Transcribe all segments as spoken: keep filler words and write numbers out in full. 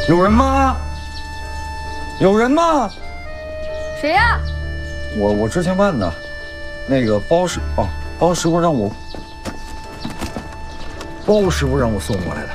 有人吗？有人吗？ 谁呀？ 我我知青办的，那个包师哦，包师傅让我，包师傅让我送过来的。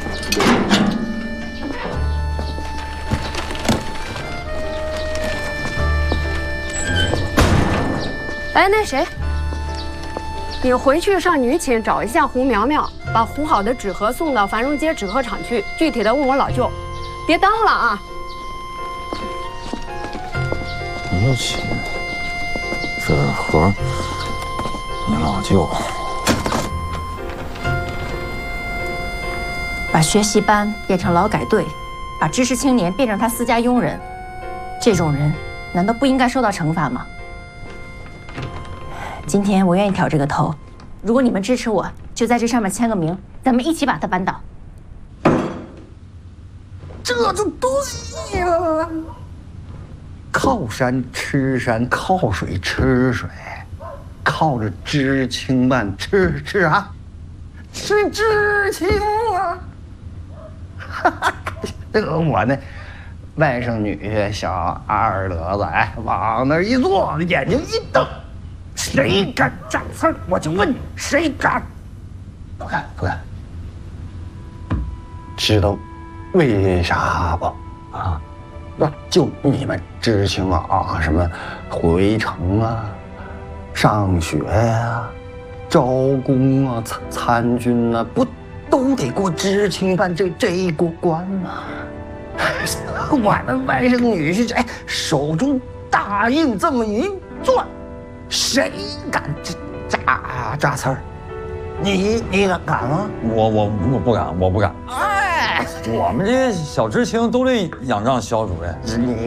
哎，那谁，你回去上女寝找一下胡苗苗，把糊好的纸盒送到繁荣街纸盒厂去，具体的问我老舅，别耽误了啊。 女寝。纸盒，你老舅把学习班变成劳改队，把知识青年变成他私家佣人，这种人难道不应该受到惩罚吗？今天我愿意挑这个头，如果你们支持我，就在这上面签个名，咱们一起把他扳倒。 这就对了。靠山吃山，靠水吃水，靠着知青办吃吃啥？吃知青啊！哈哈，得我那外甥女婿小二得子，哎，往那一坐，眼睛一瞪，谁敢占刺儿，我就问你，谁敢？不敢，不敢。知道为啥不？啊？那就你们知青啊，什么回城啊、上学呀、啊、招工啊、参参军啊，不都得过知青办这这一过关吗？我那外甥女婿，哎，手中大印这么一攥，谁敢扎扎刺儿？你你敢敢吗？ 我我我不敢，我不敢。 哎， 我们这些小知青都得仰仗肖主任。 你。